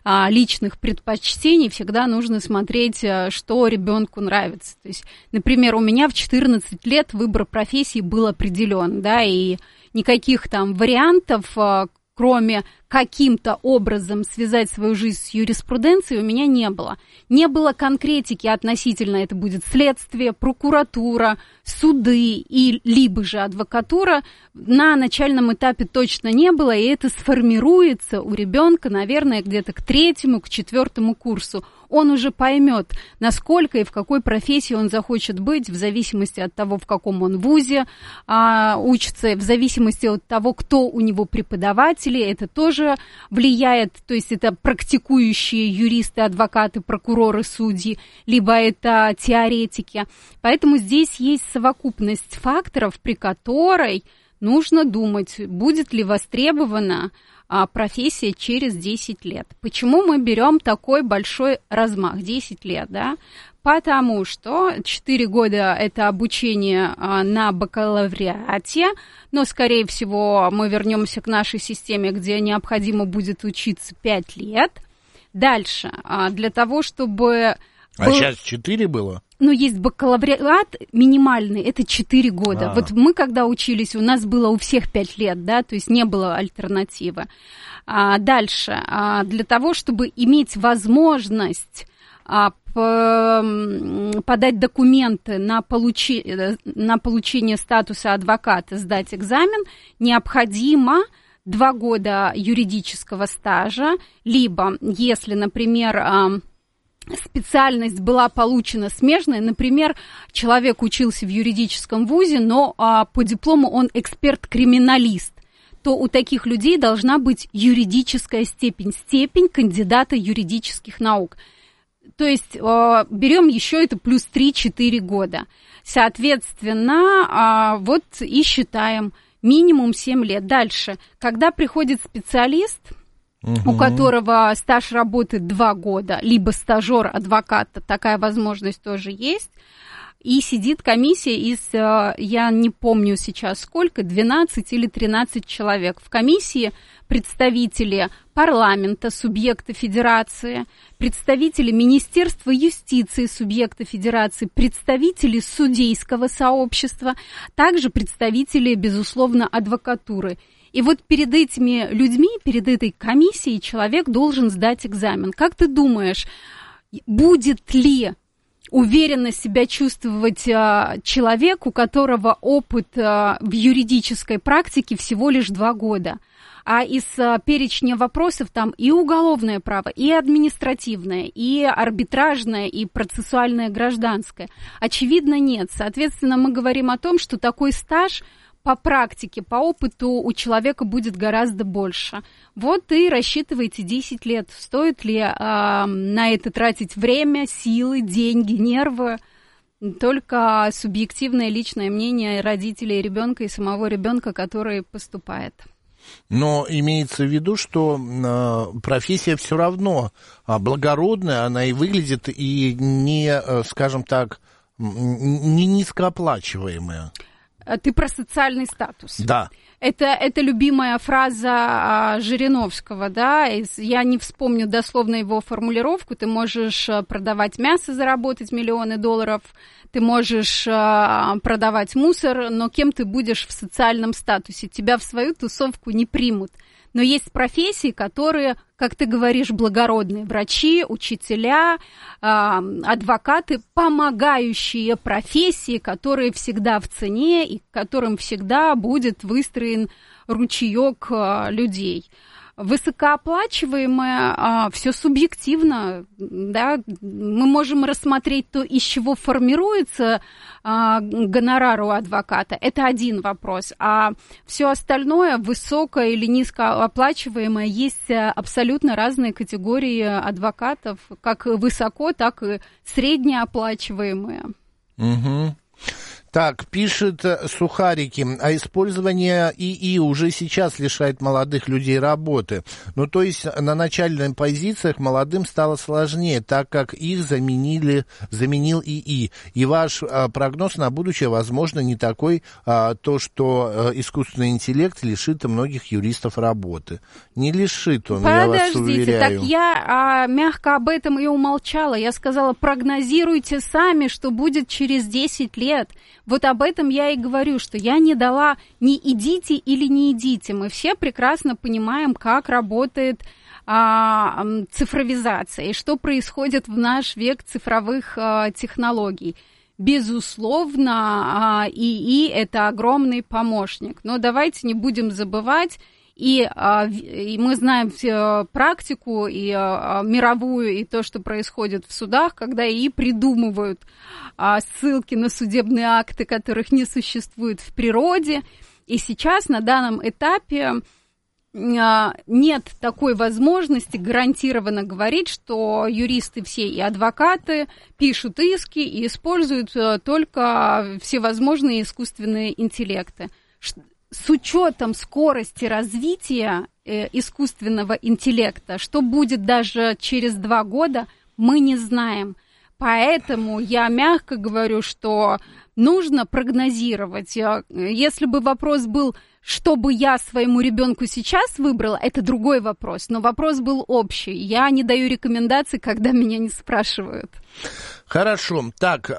личных предпочтений, всегда нужно смотреть, что ребенку нравится. То есть, например, у меня в 14 лет выбор профессии был определен, да, и никаких там вариантов, кроме каким-то образом связать свою жизнь с юриспруденцией, у меня не было. Не было конкретики относительно, это будет следствие, прокуратура, суды и либо же адвокатура. На начальном этапе точно не было, и это сформируется у ребенка, наверное, где-то к 3-му, к 4-му курсу. Он уже поймет, насколько и в какой профессии он захочет быть, в зависимости от того, в каком он вузе учится, в зависимости от того, кто у него преподаватели, это тоже влияет, то есть это практикующие юристы, адвокаты, прокуроры, судьи, либо это теоретики. Поэтому здесь есть совокупность факторов, при которой нужно думать, будет ли востребована профессия через 10 лет. Почему мы берем такой большой размах, 10 лет, да? Потому что 4 года это обучение на бакалавриате, но, скорее всего, мы вернемся к нашей системе, где необходимо будет учиться 5 лет. Дальше, для того, чтобы... сейчас 4 было? Ну, есть бакалавриат минимальный, это 4 года. Вот мы, когда учились, у нас было у всех 5 лет, да, то есть не было альтернативы. Дальше, для того, чтобы иметь возможность подать документы на получение статуса адвоката, сдать экзамен, необходимо 2 года юридического стажа, либо, если, например, специальность была получена смежная, например, человек учился в юридическом вузе, но по диплому он эксперт-криминалист, то у таких людей должна быть юридическая степень кандидата юридических наук. То есть берем еще это плюс 3-4 года. Соответственно, вот и считаем минимум 7 лет. Дальше, когда приходит специалист, у которого стаж работы 2 года, либо стажер адвоката, такая возможность тоже есть, и сидит комиссия из, я не помню сейчас сколько, 12 или 13 человек. В комиссии представители парламента, субъекта федерации, представители Министерства юстиции, субъекта федерации, представители судейского сообщества, также представители, безусловно, адвокатуры. И вот перед этими людьми, перед этой комиссией человек должен сдать экзамен. Как ты думаешь, будет ли уверенно себя чувствовать человек, у которого опыт в юридической практике всего лишь 2 года? А из перечня вопросов там и уголовное право, и административное, и арбитражное, и процессуальное гражданское. Очевидно, нет. Соответственно, мы говорим о том, что такой стаж по практике, по опыту у человека будет гораздо больше. Вот и рассчитывайте 10 лет. Стоит ли на это тратить время, силы, деньги, нервы? Только субъективное личное мнение родителей ребенка и самого ребенка, который поступает. Но имеется в виду, что профессия все равно благородная, она и выглядит и не, скажем так, не низкооплачиваемая. Ты про социальный статус. Да. Это любимая фраза Жириновского, да, я не вспомню дословно его формулировку, ты можешь продавать мясо, заработать миллионы долларов, ты можешь продавать мусор, но кем ты будешь в социальном статусе? Тебя в свою тусовку не примут. Но есть профессии, которые, как ты говоришь, благородные. Врачи, учителя, адвокаты, помогающие профессии, которые всегда в цене и к которым всегда будет выстроен ручеек людей. Высокооплачиваемое, все субъективно, да, мы можем рассмотреть то, из чего формируется гонорар у адвоката, это один вопрос, а все остальное, высокое или низкооплачиваемое, есть абсолютно разные категории адвокатов, как высоко, так и среднеоплачиваемые. Угу. Так, пишет Сухарики, а использование ИИ уже сейчас лишает молодых людей работы. Ну, то есть на начальных позициях молодым стало сложнее, так как их заменил ИИ. И ваш прогноз на будущее, возможно, не такой, то, что искусственный интеллект лишит многих юристов работы. Не лишит он, я вас уверяю. Так я мягко об этом и умолчала. Я сказала, прогнозируйте сами, что будет через 10 лет. Вот об этом я и говорю, что я не дала ни идите или не идите. Мы все прекрасно понимаем, как работает цифровизация и что происходит в наш век цифровых технологий. Безусловно, ИИ – это огромный помощник. Но давайте не будем забывать, и мы знаем практику и мировую, и то, что происходит в судах, когда ИИ придумывают ссылки на судебные акты, которых не существует в природе. И сейчас на данном этапе нет такой возможности гарантированно говорить, что юристы все и адвокаты пишут иски и используют только всевозможные искусственные интеллекты. С учетом скорости развития искусственного интеллекта, что будет даже через 2 года, мы не знаем. Поэтому я мягко говорю, что нужно прогнозировать. Если бы вопрос был, что бы я своему ребенку сейчас выбрала, это другой вопрос. Но вопрос был общий. Я не даю рекомендаций, когда меня не спрашивают. Хорошо. Так,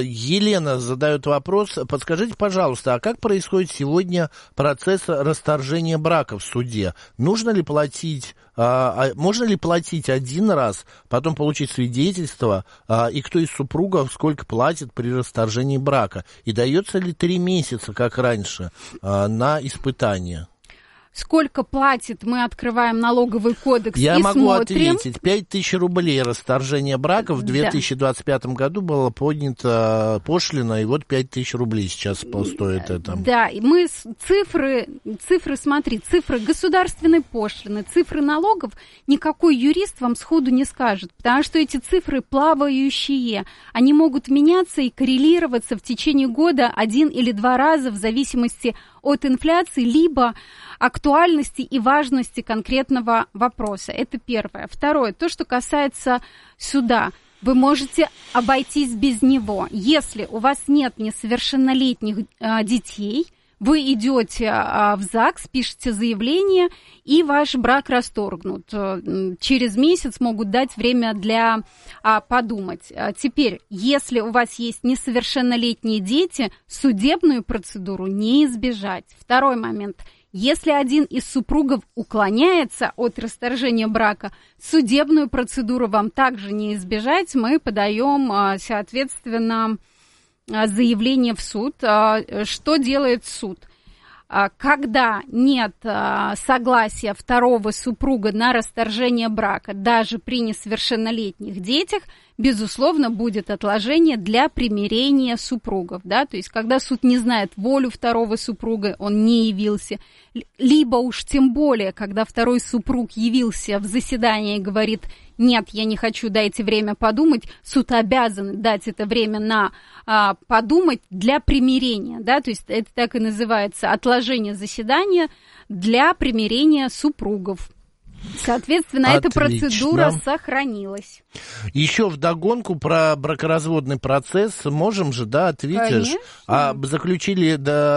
Елена задает вопрос. Подскажите, пожалуйста, а как происходит сегодня процесс расторжения брака в суде? Нужно ли платить, можно ли платить один раз, потом получить свидетельство, и кто из супругов сколько платит при расторжении брака? И дается ли 3 месяца, как раньше, на испытание? Сколько платит, мы открываем налоговый кодекс Я и могу смотрим. ответить. 5000 рублей расторжение брака. В 2025 году была поднята пошлина, и вот 5000 рублей сейчас стоит это. Да, и мы цифры, смотри, цифры государственной пошлины, цифры налогов никакой юрист вам сходу не скажет, потому что эти цифры плавающие. Они могут меняться и коррелироваться в течение года 1 или 2 раза в зависимости от инфляции, либо актуальности и важности конкретного вопроса. Это первое. Второе, то, что касается суда. Вы можете обойтись без него. Если у вас нет несовершеннолетних детей, вы идете в ЗАГС, пишете заявление, и ваш брак расторгнут. Через месяц могут дать время для подумать. Теперь, если у вас есть несовершеннолетние дети, судебную процедуру не избежать. Второй момент. Если один из супругов уклоняется от расторжения брака, судебную процедуру вам также не избежать. Мы подаем, соответственно, заявление в суд. Что делает суд? Когда нет согласия второго супруга на расторжение брака, даже при несовершеннолетних детях, безусловно, будет отложение для примирения супругов. Да? То есть, когда суд не знает волю второго супруга, он не явился, либо уж тем более, когда второй супруг явился в заседание и говорит: нет, я не хочу, дайте время подумать, суд обязан дать это время на подумать для примирения. Да? То есть, это так и называется отложение заседания для примирения супругов. Соответственно, эта процедура сохранилась. Еще вдогонку про бракоразводный процесс можем же, да, ответишь? Конечно. Заключили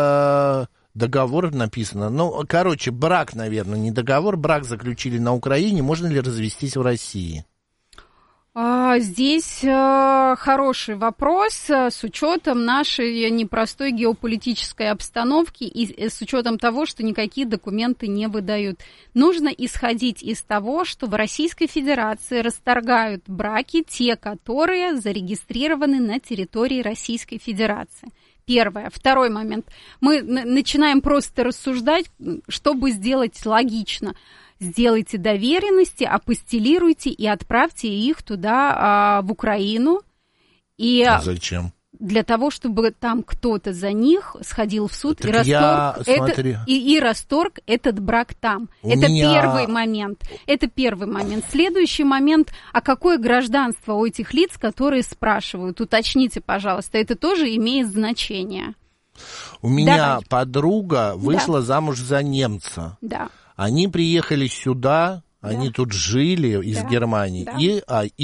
договор, написано. Ну, короче, брак, наверное, не договор, брак заключили на Украине. Можно ли развестись в России? Здесь хороший вопрос с учетом нашей непростой геополитической обстановки и с учетом того, что никакие документы не выдают. Нужно исходить из того, что в Российской Федерации расторгают браки те, которые зарегистрированы на территории Российской Федерации. Первое. Второй момент. Мы начинаем просто рассуждать, чтобы сделать логично. Сделайте доверенности, апостилируйте и отправьте их туда, в Украину. И, зачем? для того, чтобы там кто-то за них сходил в суд и расторг этот брак там. Это первый момент. Следующий момент, а какое гражданство у этих лиц, которые спрашивают? Уточните, пожалуйста, это тоже имеет значение. У меня подруга вышла замуж за немца. Да. Они приехали сюда, они тут жили из Германии, и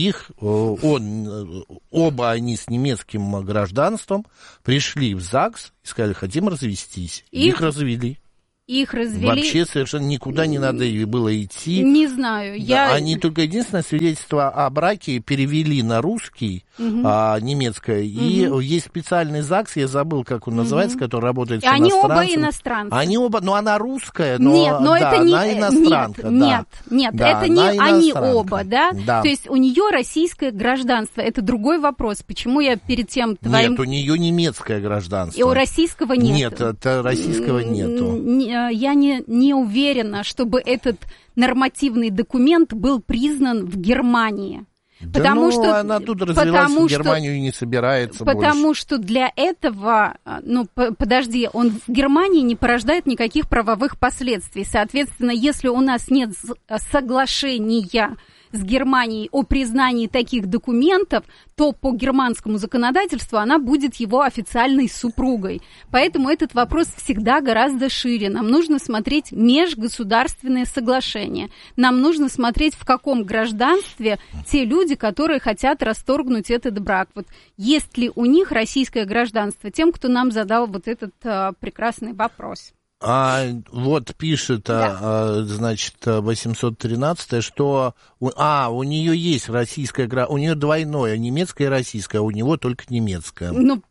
оба они с немецким гражданством пришли в ЗАГС и сказали, хотим развестись. Их развели. Вообще совершенно никуда не надо было идти. Не знаю. Они только единственное свидетельство о браке перевели на русский, немецкое. И есть специальный ЗАГС, я забыл, как он называется, который работает с иностранцами. Они оба иностранцы. Они оба, но она русская, но, нет, но это не, она иностранка. Нет, это не они оба, да? То есть у нее российское гражданство. Это другой вопрос. Почему я перед тем твоим... Нет, у нее немецкое гражданство. И у российского нет. Нет, это российского нету. Я не уверена, чтобы этот нормативный документ был признан в Германии. Что она тут развелась в Германию и не собирается Потому что для этого, он в Германии не порождает никаких правовых последствий. Соответственно, если у нас нет соглашения с Германией о признании таких документов, то по германскому законодательству она будет его официальной супругой. Поэтому этот вопрос всегда гораздо шире. Нам нужно смотреть межгосударственные соглашения. Нам нужно смотреть, в каком гражданстве те люди, которые хотят расторгнуть этот брак. Вот есть ли у них российское гражданство? Тем, кто нам задал вот этот прекрасный вопрос. Вот пишет, значит, 813, что у нее есть российское гражданство, у нее двойное, немецкое и российское, а у него только немецкое.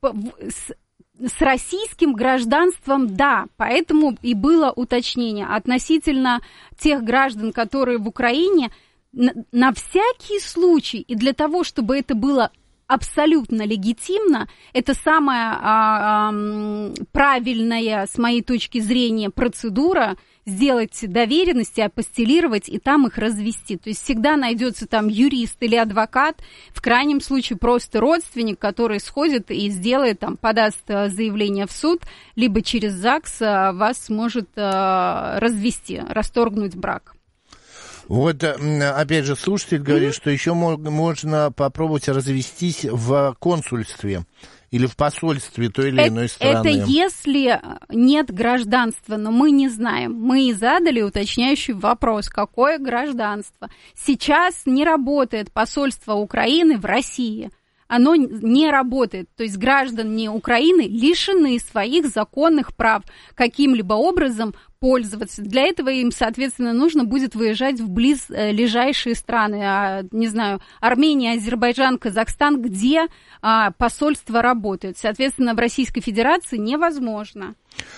С российским гражданством, да, поэтому и было уточнение относительно тех граждан, которые в Украине, на всякий случай, и для того, чтобы это было абсолютно легитимно, это самая правильная, с моей точки зрения, процедура сделать доверенности, апостилировать и там их развести. То есть всегда найдется там юрист или адвокат, в крайнем случае просто родственник, который сходит и сделает, там, подаст заявление в суд, либо через ЗАГС вас сможет развести, расторгнуть брак. Вот, опять же, слушатель говорит, что еще можно попробовать развестись в консульстве или в посольстве той или иной страны. Это если нет гражданства, но мы не знаем. Мы и задали уточняющий вопрос, какое гражданство. Сейчас не работает посольство Украины в России. Оно не работает. То есть граждане Украины лишены своих законных прав каким-либо образом пользоваться. Для этого им, соответственно, нужно будет выезжать в близлежащие страны, не знаю, Армения, Азербайджан, Казахстан, где посольства работают. Соответственно, в Российской Федерации невозможно.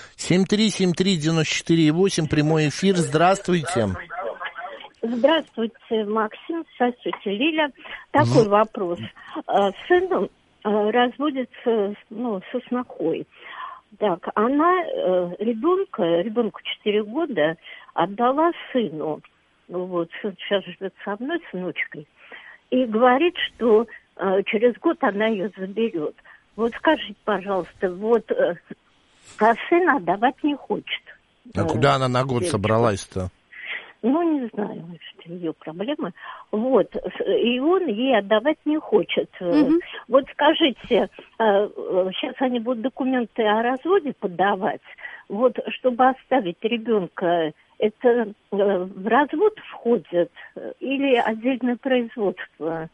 7373948, прямой эфир. Здравствуйте. Здравствуйте, Максим. Здравствуйте, Лиля. Такой вопрос. Сын разводится со снохой. Так, она ребенку 4 года отдала сыну. Вот, сын сейчас живет со мной, сыночкой. И говорит, что через год она ее заберет. Вот скажите, пожалуйста, а сына отдавать не хочет. А куда она на год собралась-то? Не знаю, что ее проблемы. Вот, и он ей отдавать не хочет. Вот скажите, сейчас они будут документы о разводе подавать, вот, чтобы оставить ребенка, это в развод входит или отдельное производство,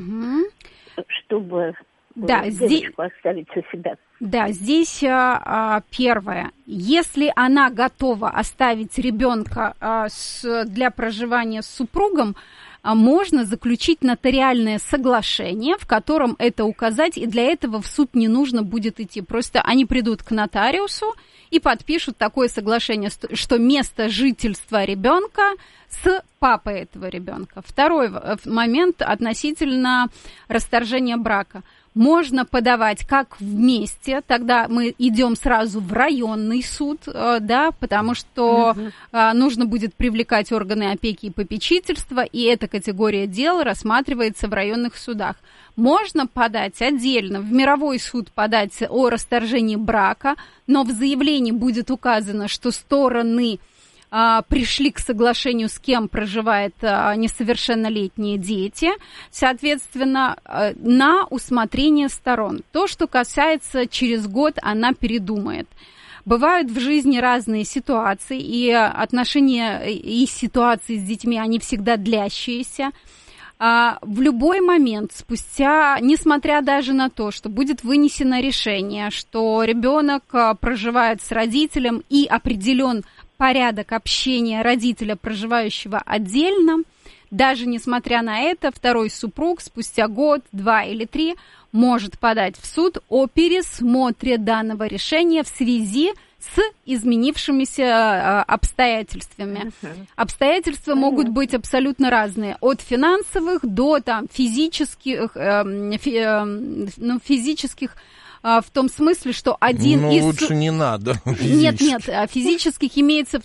чтобы девочку оставить у себя? Да, здесь первое. Если она готова оставить ребенка для проживания с супругом, можно заключить нотариальное соглашение, в котором это указать, и для этого в суд не нужно будет идти. Просто они придут к нотариусу и подпишут такое соглашение, что место жительства ребенка с папой этого ребенка. Второй момент относительно расторжения брака. Можно подавать как вместе, тогда мы идем сразу в районный суд, да, потому что нужно будет привлекать органы опеки и попечительства, и эта категория дел рассматривается в районных судах. Можно подать отдельно, в мировой суд подать о расторжении брака, но в заявлении будет указано, что стороны пришли к соглашению, с кем проживают несовершеннолетние дети, соответственно, на усмотрение сторон. То, что касается через год, она передумает. Бывают в жизни разные ситуации, и отношения и ситуации с детьми, они всегда длящиеся. В любой момент, спустя, несмотря даже на то, что будет вынесено решение, что ребенок проживает с родителем и определен порядок общения родителя, проживающего отдельно, даже несмотря на это, второй супруг спустя год, 2 или 3 может подать в суд о пересмотре данного решения в связи с изменившимися обстоятельствами. Обстоятельства могут быть абсолютно разные, от финансовых до физических, физических, в том смысле, что один из... лучше не надо. Нет, физических имеется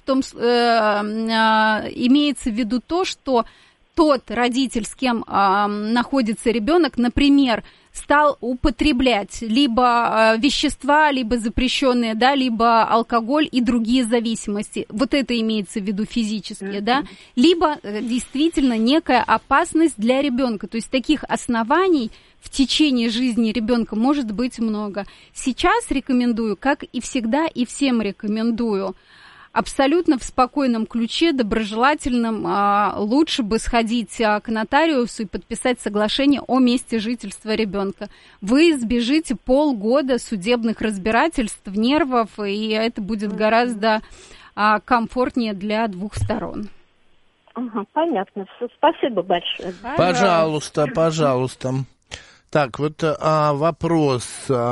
в виду то, что тот родитель, с кем находится ребенок, например, стал употреблять либо вещества, либо запрещенные, да, либо алкоголь и другие зависимости. Вот это имеется в виду физические, да, либо действительно некая опасность для ребенка. То есть таких оснований в течение жизни ребенка может быть много. Сейчас рекомендую, как и всегда, и всем рекомендую, абсолютно в спокойном ключе, доброжелательном, лучше бы сходить к нотариусу и подписать соглашение о месте жительства ребенка. Вы избежите полгода судебных разбирательств, нервов, и это будет гораздо комфортнее для двух сторон. Ага, понятно. Спасибо большое. Пожалуйста. Так, вот вопрос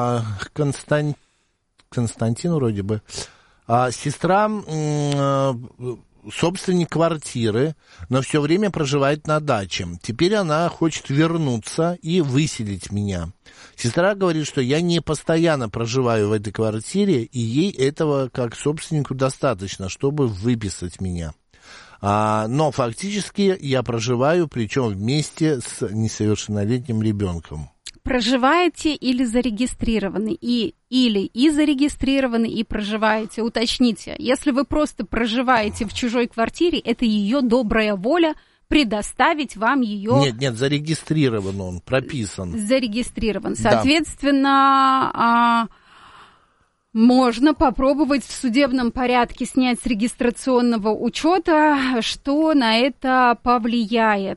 Константин вроде бы. Сестра собственник квартиры, но все время проживает на даче. Теперь она хочет вернуться и выселить меня. Сестра говорит, что я не постоянно проживаю в этой квартире, и ей этого как собственнику достаточно, чтобы выписать меня. Но фактически я проживаю, причем вместе с несовершеннолетним ребенком. Проживаете или зарегистрированы, или зарегистрированы и проживаете, уточните. Если вы просто проживаете в чужой квартире, это ее добрая воля предоставить вам ее... Нет, зарегистрирован он, прописан. Зарегистрирован. Соответственно, можно попробовать в судебном порядке снять с регистрационного учета, что на это повлияет.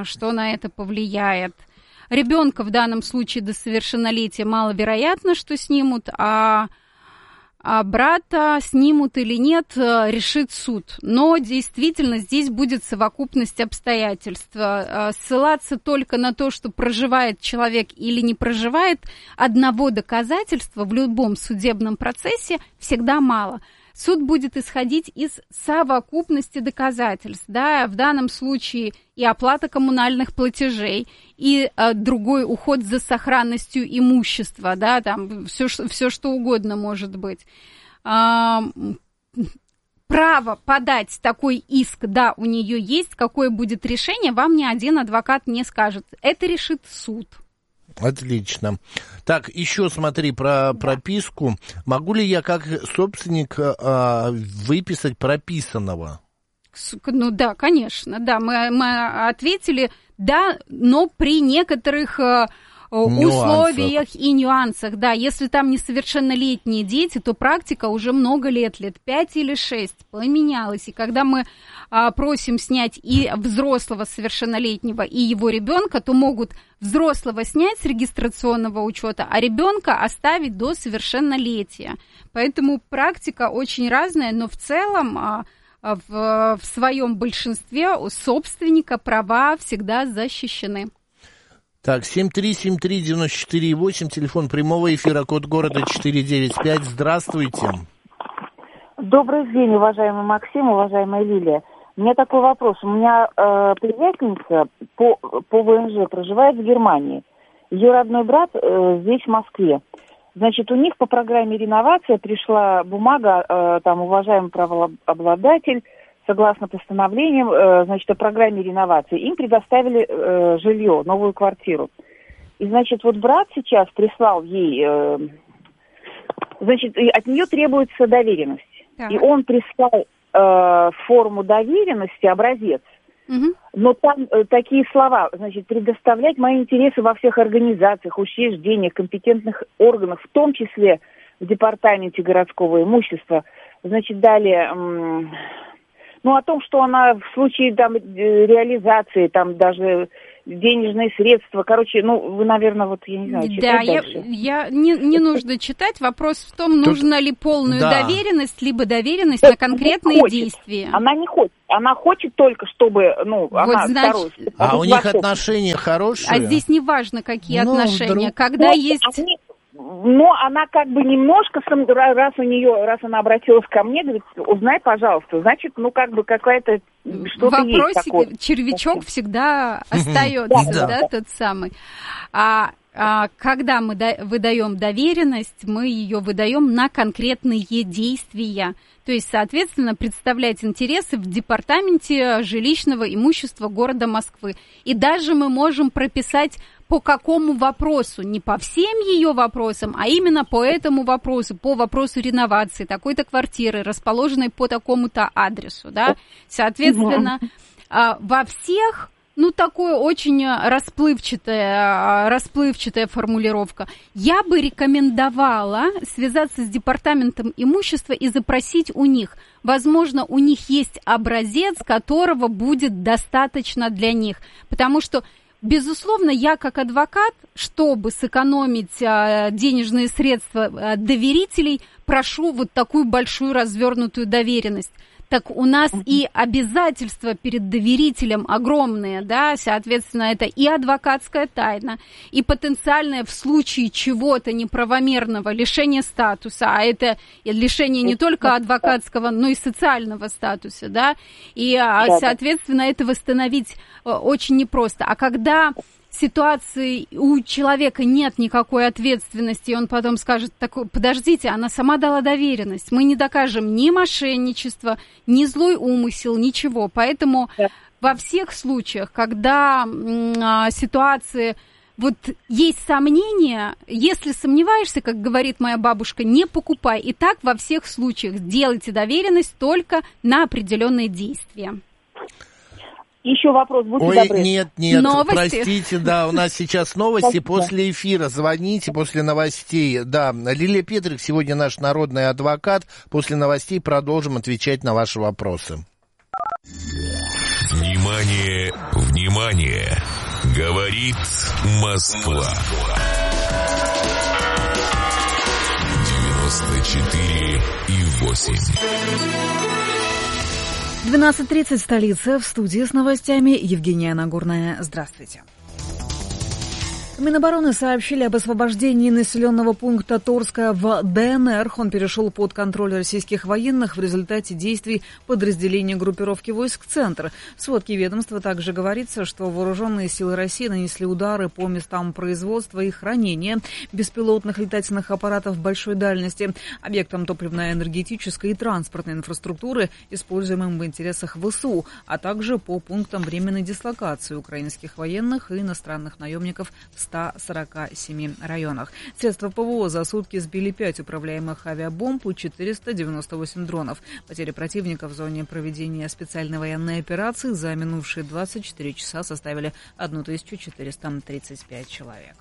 Ребенка в данном случае до совершеннолетия маловероятно, что снимут, а брата снимут или нет, решит суд. Но действительно здесь будет совокупность обстоятельств. Ссылаться только на то, что проживает человек или не проживает, одного доказательства в любом судебном процессе всегда мало. Суд будет исходить из совокупности доказательств, да, в данном случае и оплата коммунальных платежей, и другой уход за сохранностью имущества, да, там все что угодно может быть. Право подать такой иск, да, у нее есть, какое будет решение, вам ни один адвокат не скажет. Это решит суд. Отлично. Так, еще смотри про прописку. Могу ли я как собственник выписать прописанного? Ну да, конечно, да. Мы ответили, да, но при некоторых условиях и нюансах, да. Если там несовершеннолетние дети, то практика уже много лет 5 или 6 поменялась. И когда мы просим снять и взрослого совершеннолетнего, и его ребенка, то могут взрослого снять с регистрационного учета, а ребенка оставить до совершеннолетия. Поэтому практика очень разная, но в целом в своем большинстве у собственника права всегда защищены. Так, 7373948, телефон прямого эфира, код города 495. Здравствуйте. Добрый день, уважаемый Максим, уважаемая Лилия. У меня такой вопрос. У меня приятельница по ВНЖ проживает в Германии. Ее родной брат здесь, в Москве. Значит, у них по программе реновация пришла бумага, там, уважаемый правообладатель, согласно постановлениям, значит, о программе реновации, им предоставили жилье, новую квартиру. И, значит, вот брат сейчас прислал ей, значит, от нее требуется доверенность. И он прислал форму доверенности, образец. Но там такие слова, значит, предоставлять мои интересы во всех организациях, учреждениях, компетентных органах, в том числе в департаменте городского имущества. Значит, далее, ну, о том, что она в случае там реализации, там даже денежные средства, короче, ну, вы, наверное, вот, я не знаю, читать дальше. Не нужно читать. Вопрос в том, нужно ли полную доверенность, либо доверенность на конкретные действия. Она не хочет. Она хочет только, чтобы, ну, вот, она вторую. А у них отношения хорошие? А здесь не важно, какие отношения. Когда есть... Но она как бы немножко, раз она обратилась ко мне, говорит, узнай, пожалуйста, значит, ну, как бы какая-то что-то есть такое. В вопросе червячок всегда остается, да, тот самый. Когда мы выдаем доверенность, мы ее выдаем на конкретные действия. То есть, соответственно, представлять интересы в департаменте жилищного имущества города Москвы. И даже мы можем прописать, по какому вопросу, не по всем ее вопросам, а именно по этому вопросу, по вопросу реновации такой-то квартиры, расположенной по такому-то адресу, да. Соответственно, во всех... Ну, такое очень расплывчатая формулировка. Я бы рекомендовала связаться с департаментом имущества и запросить у них. Возможно, у них есть образец, которого будет достаточно для них. Потому что, безусловно, я как адвокат, чтобы сэкономить денежные средства доверителей, прошу вот такую большую развернутую доверенность. Так у нас и обязательства перед доверителем огромные, да, соответственно, это и адвокатская тайна, и потенциальное в случае чего-то неправомерного лишение статуса, а это лишение не только адвокатского, но и социального статуса, да, и, соответственно, это восстановить очень непросто. А когда ситуации у человека нет никакой ответственности, и он потом скажет, подождите, она сама дала доверенность, мы не докажем ни мошенничество, ни злой умысел, ничего. Поэтому во всех случаях, когда ситуации, вот есть сомнения, если сомневаешься, как говорит моя бабушка, не покупай. И так во всех случаях сделайте доверенность только на определенные действия. Еще вопрос, будьте добры. Нет, новости? Простите, да, у нас сейчас новости. После эфира звоните, после новостей. Да, Лилия Петрик сегодня наш народный адвокат. После новостей продолжим отвечать на ваши вопросы. Внимание, внимание! Говорит Москва. 94,8. 12:30, столица, в студии с новостями Евгения Нагорная. Здравствуйте. Минобороны сообщили об освобождении населенного пункта Торская в ДНР. Он перешел под контроль российских военных в результате действий подразделения группировки войск «Центр». В сводке ведомства также говорится, что вооруженные силы России нанесли удары по местам производства и хранения беспилотных летательных аппаратов большой дальности, объектам топливно-энергетической и транспортной инфраструктуры, используемым в интересах ВСУ, а также по пунктам временной дислокации украинских военных и иностранных наемников в 147 районах. Средства ПВО за сутки сбили 5 управляемых авиабомб и 498 дронов. Потери противника в зоне проведения специальной военной операции за минувшие 24 часа составили 1435 человек.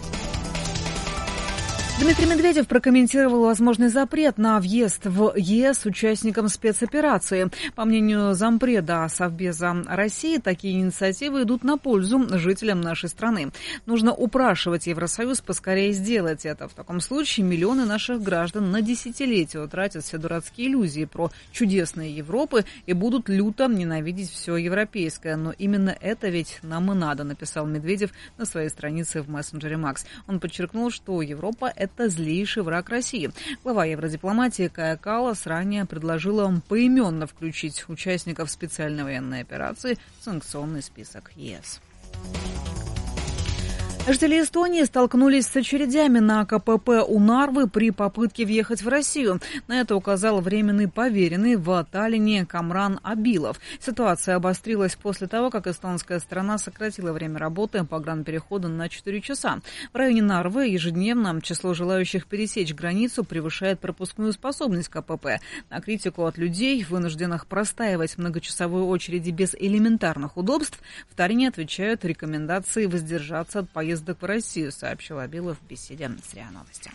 Дмитрий Медведев прокомментировал возможный запрет на въезд в ЕС участникам спецоперации. По мнению зампреда Совбеза России, такие инициативы идут на пользу жителям нашей страны. Нужно упрашивать Евросоюз поскорее сделать это. В таком случае миллионы наших граждан на десятилетия утратят все дурацкие иллюзии про чудесные Европы и будут люто ненавидеть все европейское. Но именно это ведь нам и надо, написал Медведев на своей странице в мессенджере Макс. Он подчеркнул, что Европа – это злейший враг России. Глава евродипломатии Кая Каллас ранее предложила поименно включить участников специальной военной операции в санкционный список ЕС. Жители Эстонии столкнулись с очередями на КПП у Нарвы при попытке въехать в Россию. На это указал временный поверенный в Таллине Камран Абилов. Ситуация обострилась после того, как эстонская сторона сократила время работы погранперехода на 4 часа. В районе Нарвы ежедневно число желающих пересечь границу превышает пропускную способность КПП. На критику от людей, вынужденных простаивать многочасовые очереди без элементарных удобств, в Таллине отвечают рекомендации воздержаться от поездок в Россию, сообщил Абилов в беседе с РИА Новости.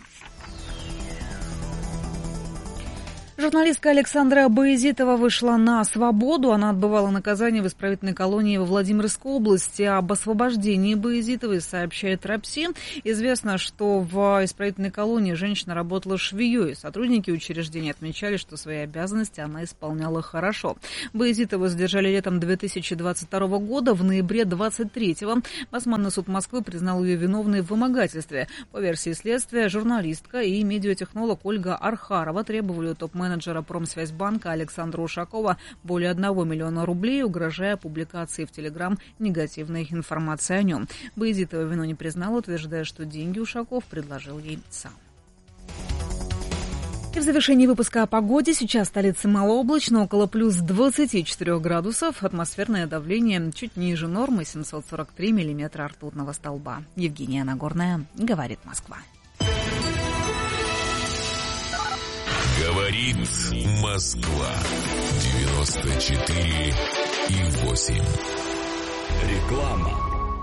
Журналистка Александра Баязитова вышла на свободу. Она отбывала наказание в исправительной колонии во Владимирской области. Об освобождении Баязитовой сообщает РАПСИ. Известно, что в исправительной колонии женщина работала швеей. Сотрудники учреждения отмечали, что свои обязанности она исполняла хорошо. Баязитову задержали летом 2022 года. В ноябре 2023-го Басманный суд Москвы признал ее виновной в вымогательстве. По версии следствия, журналистка и медиатехнолог Ольга Архарова требовали у топ-менеджера Промсвязьбанка Александра Ушакова более 1 миллиона рублей, угрожая публикацией в Телеграм негативной информации о нем. Баязитова вину не признала, утверждая, что деньги Ушаков предложил ей сам. И в завершении выпуска о погоде. Сейчас в столице малооблачно, около плюс 24 градусов. Атмосферное давление чуть ниже нормы, 743 миллиметра ртутного столба. Евгения Нагорная, говорит Москва. Говорит Москва. 94,8. Реклама.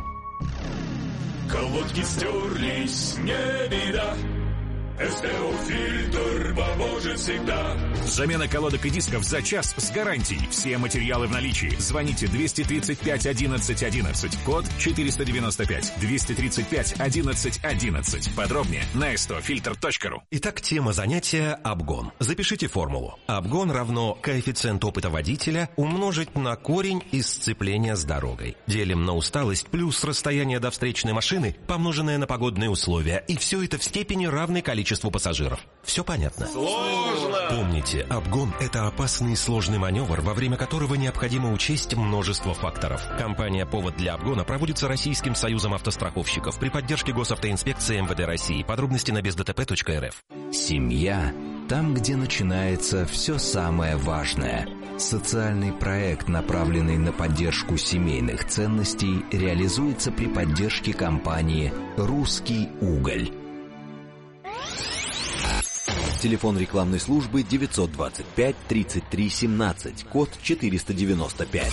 Колодки стерлись, не беда. СТО-фильтр поможет всегда. Замена колодок и дисков за час с гарантией. Все материалы в наличии. Звоните 235 11 11. Код 495. 235 11 11. Подробнее на stofilter.ru. Итак, тема занятия – обгон. Запишите формулу. Обгон равно коэффициент опыта водителя умножить на корень из сцепления с дорогой. Делим на усталость плюс расстояние до встречной машины, помноженное на погодные условия. И все это в степени равной количеству пассажиров. Все понятно? Сложно! Помните, обгон – это опасный и сложный маневр, во время которого необходимо учесть множество факторов. Компания «Повод для обгона» проводится Российским союзом автостраховщиков при поддержке Госавтоинспекции МВД России. Подробности на бездтп.рф. Семья – там, где начинается все самое важное. Социальный проект, направленный на поддержку семейных ценностей, реализуется при поддержке компании «Русский уголь». Телефон рекламной службы 925 33 17, код 495.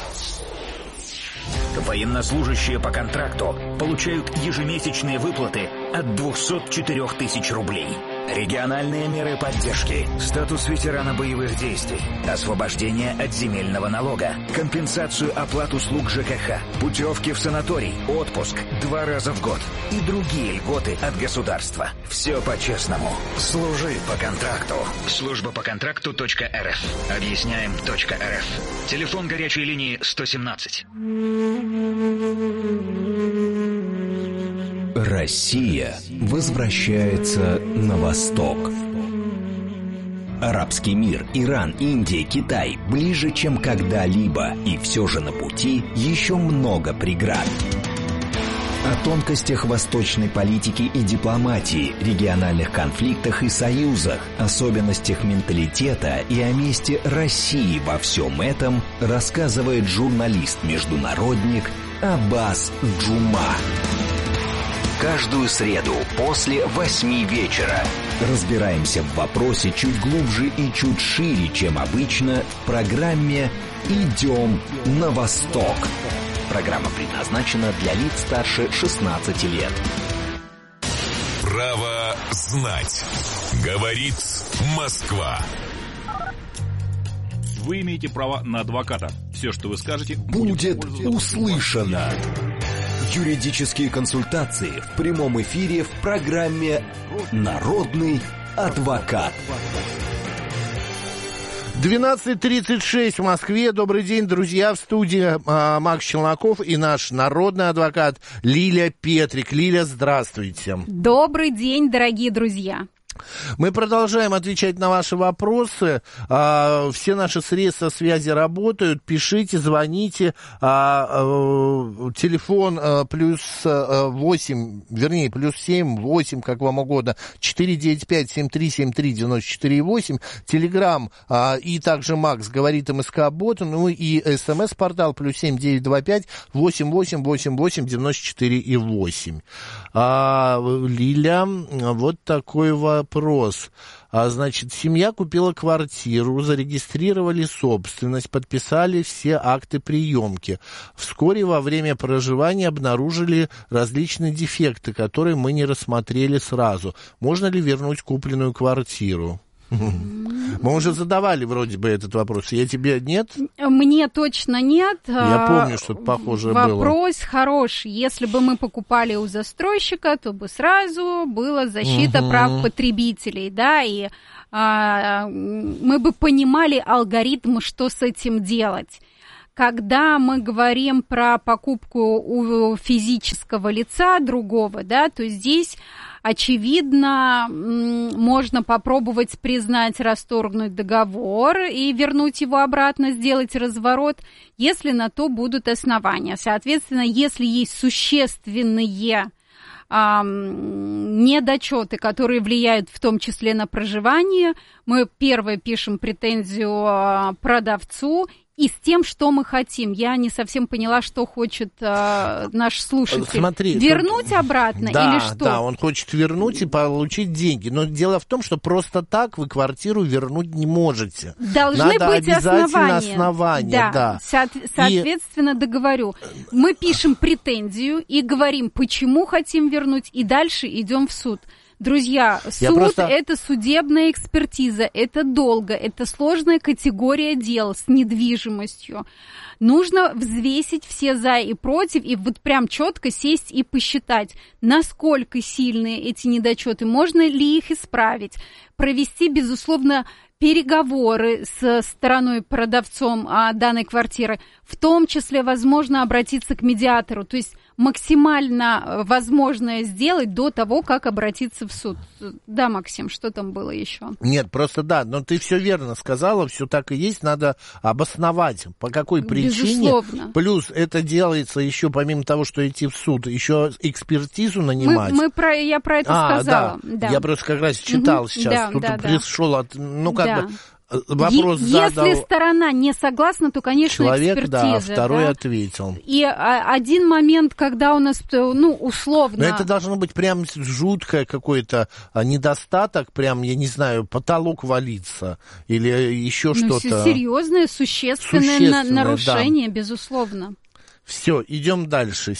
Военнослужащие по контракту получают ежемесячные выплаты от 204 тысяч рублей. Региональные меры поддержки, статус ветерана боевых действий, освобождение от земельного налога, компенсацию оплат услуг ЖКХ, путевки в санаторий, отпуск 2 раза в год и другие льготы от государства. Все по-честному. Служи по контракту. Служба по контракту.рф. Объясняем.рф. Телефон горячей линии 117. Россия возвращается на восток. Арабский мир, Иран, Индия, Китай ближе, чем когда-либо. И все же на пути еще много преград. О тонкостях восточной политики и дипломатии, региональных конфликтах и союзах, особенностях менталитета и о месте России во всем этом рассказывает журналист-международник Аббас Джума. Каждую среду после 8 вечера разбираемся в вопросе чуть глубже и чуть шире, чем обычно, в программе «Идем на восток». Программа предназначена для лиц старше 16 лет. Право знать. Говорит Москва. Вы имеете право на адвоката. Все, что вы скажете, будет услышано. Юридические консультации в прямом эфире в программе «Народный адвокат». 12:36 в Москве. Добрый день, друзья. В студии Макс Челноков и наш народный адвокат Лилия Петрик. Лиля, здравствуйте. Добрый день, дорогие друзья. Мы продолжаем отвечать на ваши вопросы. Все наши средства связи работают. Пишите, звоните. Телефон плюс 7, 8, как вам угодно, 495-7373-94-8. Телеграм и также Макс говорит МСК-бот. Ну и СМС-портал +7 925 88 88 94 8. Лиля, вот такой вопрос. Значит, семья купила квартиру, зарегистрировали собственность, подписали все акты приемки. Вскоре во время проживания обнаружили различные дефекты, которые мы не рассмотрели сразу. Можно ли вернуть купленную квартиру? Мы уже задавали вроде бы этот вопрос. Я тебе нет? Мне точно нет. Я помню, что-то похожее было. Вопрос хороший. Если бы мы покупали у застройщика, то бы сразу была защита прав потребителей, да, и мы бы понимали алгоритм, что с этим делать. Когда мы говорим про покупку у физического лица другого, да, то здесь, очевидно, можно попробовать признать, расторгнуть договор и вернуть его обратно, сделать разворот, если на то будут основания. Соответственно, если есть существенные недочеты, которые влияют в том числе на проживание, мы первое пишем претензию продавцу и с тем, что мы хотим. Я не совсем поняла, что хочет наш слушатель. Смотри, вернуть тут... обратно да, или что? Да, он хочет вернуть и получить деньги. Но дело в том, что просто так вы квартиру вернуть не можете. Должны Надо быть обязательно основания. Да. Соответственно, договорю. Мы пишем претензию и говорим, почему хотим вернуть, и дальше идем в суд. Друзья, суд это судебная экспертиза, это долго, это сложная категория дел с недвижимостью. Нужно взвесить все за и против, и вот прям четко сесть и посчитать, насколько сильны эти недочеты, можно ли их исправить, провести, безусловно, переговоры с стороной продавцом данной квартиры, в том числе, возможно, обратиться к медиатору, то есть максимально возможное сделать до того, как обратиться в суд. Да, Максим, что там было еще? Нет, просто да, но ты все верно сказала, все так и есть, надо обосновать, по какой причине. Безусловно. Плюс это делается еще, помимо того, что идти в суд, еще экспертизу нанимать. Я про это сказала. Да. Я просто как раз читал сейчас, тут пришел от, вопрос задал. Если сторона не согласна, то, конечно, человек, экспертиза. Да, второй ответил. И один момент, когда у нас, условно... Но это должно быть прям жуткое какой-то недостаток, прям, я не знаю, потолок валится или еще что-то. Серьезное, существенное нарушение, да. Безусловно. Все, идем дальше.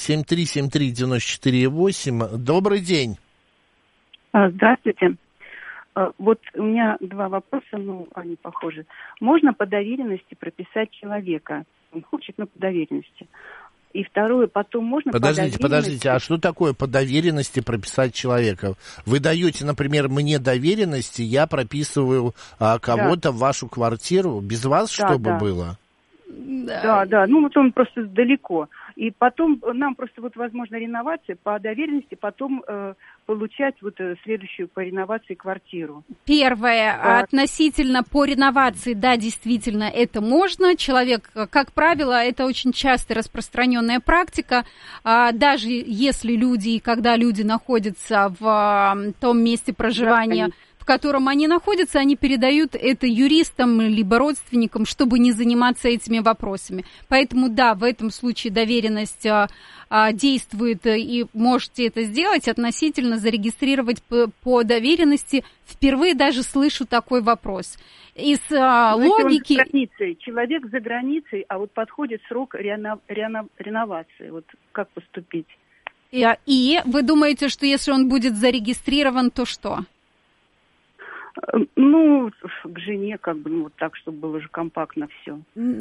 7373948. Добрый день. Здравствуйте. Вот у меня два вопроса, они похожи. Можно по доверенности прописать человека? Он хочет, по доверенности. И второе, потом можно Подождите, а что такое по доверенности прописать человека? Вы даете, например, мне доверенности, я прописываю кого-то в вашу квартиру, без вас, чтобы было? Да, он просто далеко. И потом нам просто возможно реновация по доверенности, потом получать следующую по реновации квартиру. Первое, относительно по реновации, да, действительно, это можно. Человек, как правило, это очень часто распространенная практика. Даже если когда люди находятся в том месте проживания, в котором они находятся, они передают это юристам либо родственникам, чтобы не заниматься этими вопросами. Поэтому, да, в этом случае доверенность действует, и можете это сделать, относительно зарегистрировать по доверенности. Впервые даже слышу такой вопрос. Из логики... Человек за границей, а подходит срок реновации. Как поступить? И вы думаете, что если он будет зарегистрирован, то что? К жене, так, чтобы было же компактно все.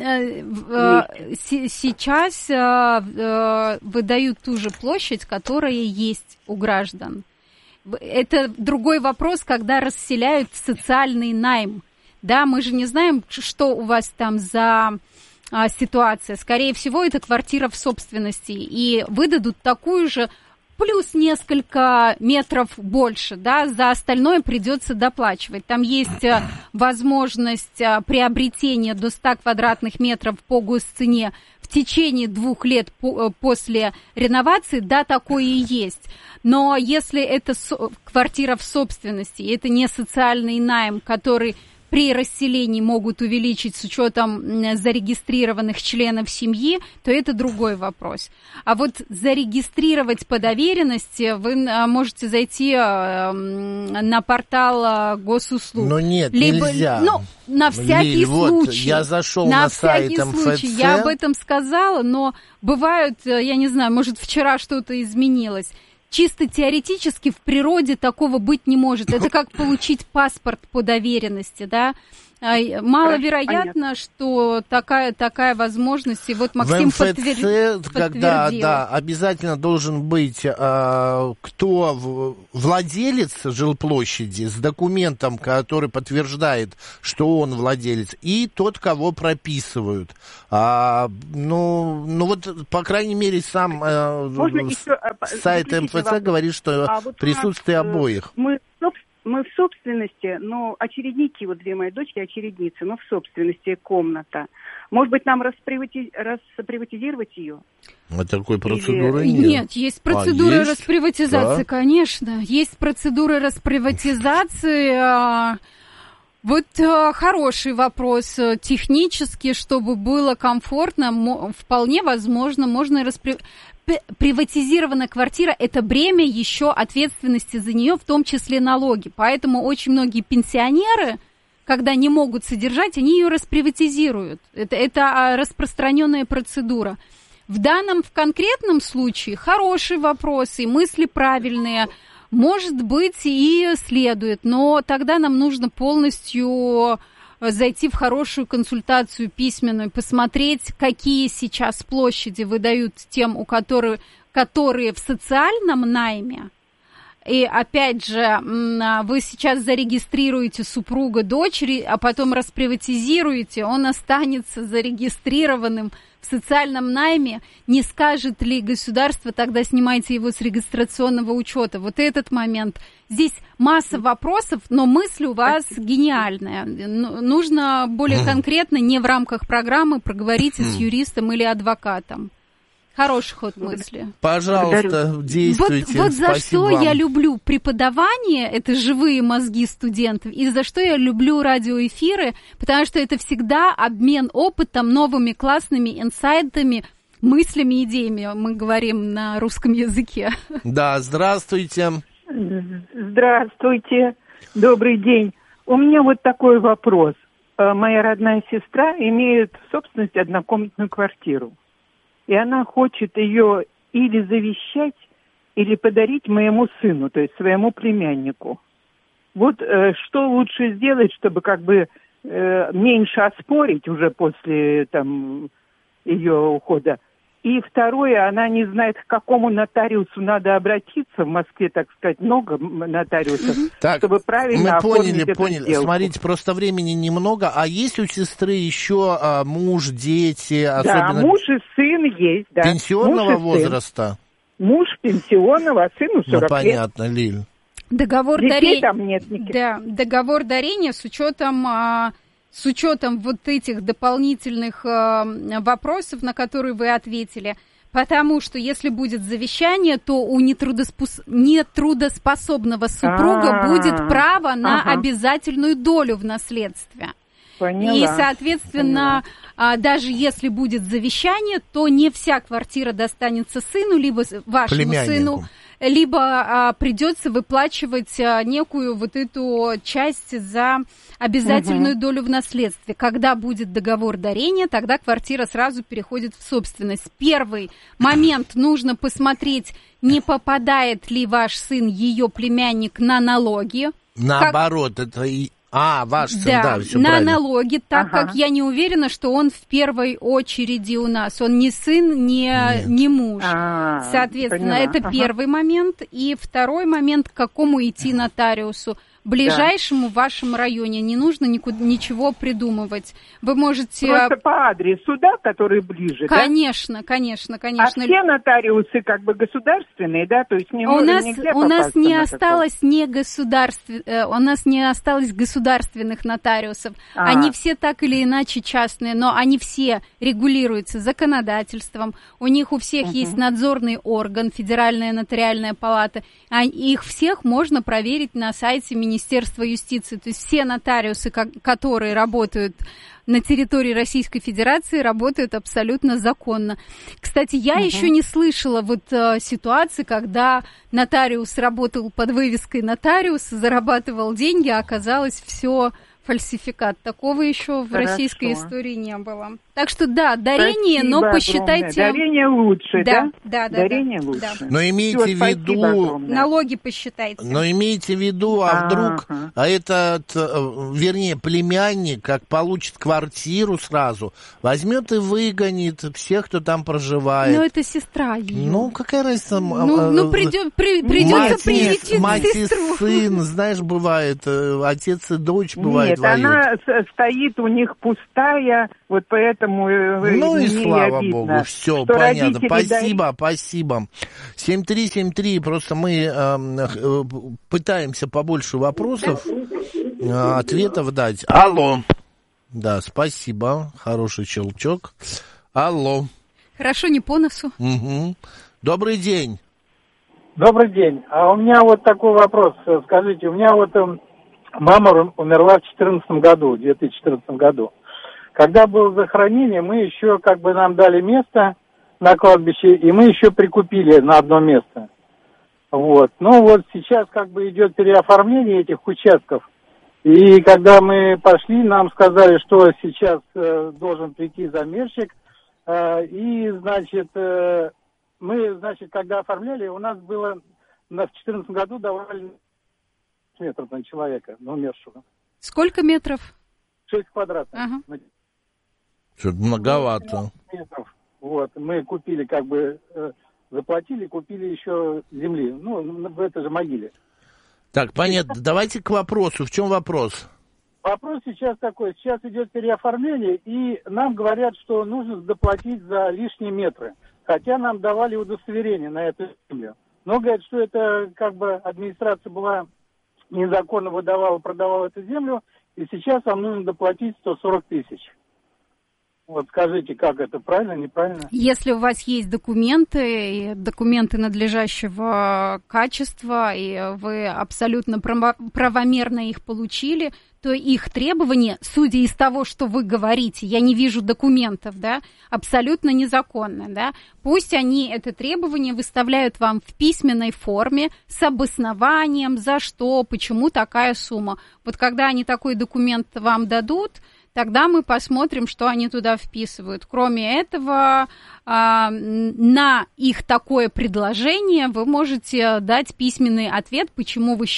Сейчас выдают ту же площадь, которая есть у граждан. Это другой вопрос, когда расселяют в социальный найм. Да, мы же не знаем, что у вас там за ситуация. Скорее всего, это квартира в собственности. И выдадут такую же плюс несколько метров больше, да, за остальное придется доплачивать. Там есть возможность приобретения до 100 квадратных метров по госцене в течение 2 лет после реновации, да, такое и есть. Но если это квартира в собственности, это не социальный найм, который при расселении могут увеличить с учетом зарегистрированных членов семьи, то это другой вопрос. А вот зарегистрировать по доверенности вы можете зайти на портал госуслуг. Но нет, нельзя. Ну, на всякий случай. Я зашел на сайт МФЦ. Я об этом сказала, но бывают, я не знаю, может, вчера что-то изменилось. Чисто теоретически в природе такого быть не может. Это как получить паспорт по доверенности, да? Маловероятно, что такая возможность. И вот Максим подтвердил. Когда обязательно должен быть кто владелец жилплощади с документом, который подтверждает, что он владелец, и тот, кого прописывают. Ну вот, по крайней мере, сам сайт МФЦ говорит, что присутствие обоих. Мы в собственности, но очередники, вот 2 мои дочки очередницы, но в собственности комната. Может быть, нам расприватизировать ее? А такой процедуры нет. Нет, есть процедура расприватизации, да? Конечно. Есть процедура расприватизации. Вот хороший вопрос. Технически, чтобы было комфортно, вполне возможно, можно приватизированная квартира – это бремя еще ответственности за нее, в том числе налоги. Поэтому очень многие пенсионеры, когда не могут содержать, они ее расприватизируют. Это распространенная процедура. В конкретном случае хороший вопрос и мысли правильные. Может быть, и следует, но тогда нам нужно полностью зайти в хорошую консультацию письменную, посмотреть, какие сейчас площади выдают тем, которые в социальном найме. И опять же, вы сейчас зарегистрируете супруга дочери, а потом расприватизируете, он останется зарегистрированным в социальном найме. Не скажет ли государство, тогда снимайте его с регистрационного учета. Вот этот момент. Здесь масса вопросов, но мысль у вас гениальная. Нужно более конкретно, не в рамках программы, проговорите с юристом или адвокатом. Хороший ход мысли. Пожалуйста, действуйте. Вот за Спасибо что вам. я люблю преподавание, это живые мозги студентов, и за что я люблю радиоэфиры, потому что это всегда обмен опытом, новыми классными инсайтами, мыслями, идеями. Мы говорим на русском языке. Да, здравствуйте. Здравствуйте. Добрый день. У меня вот такой вопрос. Моя родная сестра имеет в собственности однокомнатную квартиру. И она хочет ее или завещать, или подарить моему сыну, то есть своему племяннику. Вот что лучше сделать, чтобы как бы меньше оспорить уже после ее ухода. И второе, она не знает, к какому нотариусу надо обратиться. В Москве, так сказать, много нотариусов, чтобы правильно оформить эту сделку. Смотрите, просто времени немного. А есть у сестры еще муж, дети? Да, муж и сын есть, да. Пенсионного возраста? Муж пенсионного, а сыну 40 лет. Понятно, Лиль. Договор дарения. Там нет никаких. Да, договор дарения с учетом вот этих дополнительных вопросов, на которые вы ответили, потому что если будет завещание, то у нетрудоспособного супруга будет право на обязательную долю в наследстве. Поняла. И, соответственно, даже если будет завещание, то не вся квартира достанется сыну, либо вашему сыну, либо придется выплачивать некую вот эту часть за обязательную долю в наследстве. Когда будет договор дарения, тогда квартира сразу переходит в собственность. Первый момент, нужно посмотреть, не попадает ли ваш сын, ее племянник, на налоги. Наоборот, это и... ваш сын, да, все на правильно. налоги, так как я не уверена, что он в первой очереди у нас. Он не сын, не муж. Соответственно, это первый момент. И второй момент, к какому идти нотариусу. ближайшему вашему районе. Не нужно ничего придумывать. Вы можете... Просто по адресу, да, который ближе, конечно, да? конечно. А все нотариусы как бы государственные, да? То есть у нас не осталось государственных нотариусов. Они все так или иначе частные, но они все регулируются законодательством. У них у всех есть надзорный орган, Федеральная нотариальная палата. Их всех можно проверить на сайте Министерства юстиции. То есть все нотариусы, которые работают на территории Российской Федерации, работают абсолютно законно. Кстати, я еще не слышала ситуации, когда нотариус работал под вывеской нотариус, зарабатывал деньги, а оказалось все фальсификат. Такого еще в российской истории не было. Так что да, дарение, но посчитайте... Огромное. Дарение лучше, да? Да. Дарение лучше. Да. Но имейте в виду... Налоги посчитайте. Но имейте в виду, вдруг вернее, племянник, как получит квартиру сразу, возьмет и выгонит всех, кто там проживает. Ну, это сестра ее. Ну, какая разница? Придется привезти сестру. Мать и сын, знаешь, бывает, отец и дочь бывает. Нет, она стоит у них пустая, вот поэтому ну и слава обидно, богу, все понятно. Спасибо. 7373, просто мы пытаемся побольше вопросов, ответов дать. Алло. Да, спасибо, хороший щелчок. Алло. Хорошо, не по носу. Угу. Добрый день. Добрый день. А у меня вот такой вопрос. Скажите, у меня вот мама умерла в 2014 году. Когда было захоронение, мы еще нам дали место на кладбище, и мы еще прикупили на одно место. Вот. Ну вот сейчас идет переоформление этих участков. И когда мы пошли, нам сказали, что сейчас должен прийти замерщик. И, мы, когда оформляли, у нас было в 2014 году давали метров на человека, на умершего. Сколько метров? 6 квадратов. Ага. Что-то многовато. Метров. Вот, мы купили, заплатили, купили еще земли. Ну, в этой же могиле. Так, понятно. Давайте к вопросу. В чем вопрос? Вопрос сейчас такой. Сейчас идет переоформление, и нам говорят, что нужно доплатить за лишние метры. Хотя нам давали удостоверение на эту землю. Но говорят, что это администрация была незаконно продавала эту землю, и сейчас нам нужно доплатить 140 тысяч. Вот скажите, как это, правильно, неправильно? Если у вас есть документы надлежащего качества, и вы абсолютно правомерно их получили, то их требования, судя из того, что вы говорите, я не вижу документов, да, абсолютно незаконно, да. Пусть они это требование выставляют вам в письменной форме с обоснованием, за что, почему такая сумма. Вот когда они такой документ вам дадут, тогда мы посмотрим, что они туда вписывают. Кроме этого, на их такое предложение вы можете дать письменный ответ, почему вы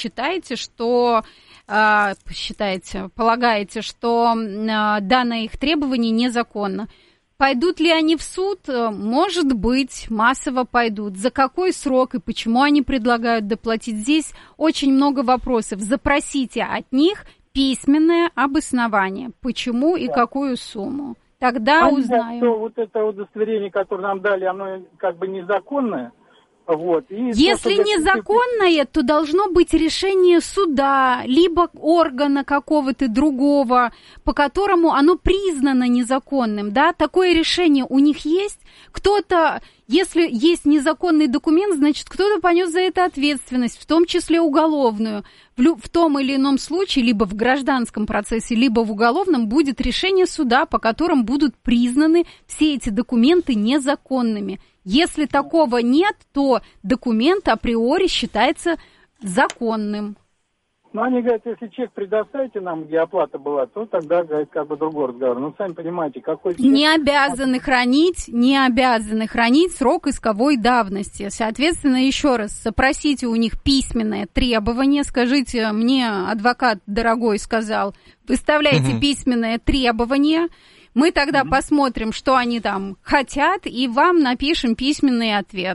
полагаете, что данное их требование незаконно. Пойдут ли они в суд? Может быть, массово пойдут. За какой срок и почему они предлагают доплатить? Здесь очень много вопросов. Запросите от них письменное обоснование, почему и какую сумму. Тогда узнаем. Что вот это удостоверение, которое нам дали, оно незаконное. Вот. И если незаконное, то должно быть решение суда, либо органа какого-то другого, по которому оно признано незаконным, да, такое решение у них есть. Кто-то, если есть незаконный документ, значит, кто-то понес за это ответственность, в том числе уголовную. В том или ином случае, либо в гражданском процессе, либо в уголовном, будет решение суда, по которым будут признаны все эти документы незаконными. Если такого нет, то документ априори считается законным. Ну, они говорят, если чек предоставите нам, где оплата была, то тогда, говорит, другой разговор. Ну, сами понимаете, какой чек... Не обязаны хранить срок исковой давности. Соответственно, еще раз, запросите у них письменное требование, скажите, мне адвокат дорогой сказал, выставляйте письменное требование, мы тогда посмотрим, что они там хотят, и вам напишем письменный ответ.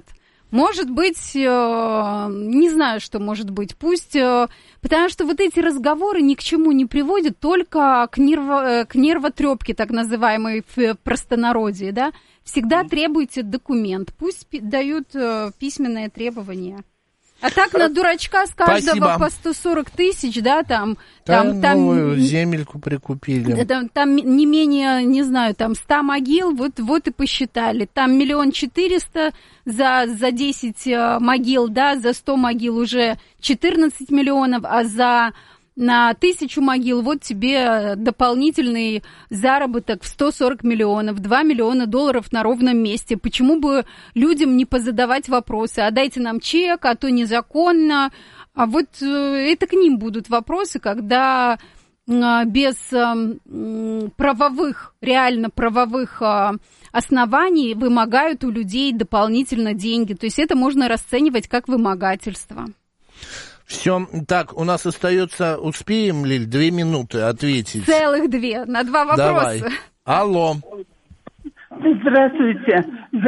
Может быть, не знаю, что может быть. Пусть, потому что вот эти разговоры ни к чему не приводят, только к нервотрепке, так называемой в простонародье, да. Всегда требуйте документ, пусть дают письменное требование. А так на дурачка с каждого Спасибо. По 140 тысяч, да, там новую земельку прикупили. Там не менее, не знаю, там 100 могил, вот и посчитали. Там 1 400 000 за 10 могил, да, за 100 могил уже 14 миллионов, а на 1000 могил вот тебе дополнительный заработок в 140 миллионов, $2 миллиона на ровном месте. Почему бы людям не позадавать вопросы? А дайте нам чек, а то незаконно. А вот это к ним будут вопросы, когда без реально правовых оснований вымогают у людей дополнительно деньги. То есть это можно расценивать как вымогательство. Все, так, у нас остается, успеем, Лиль, 2 минуты ответить? Целых 2, на 2 вопроса. Давай. Алло. Здравствуйте.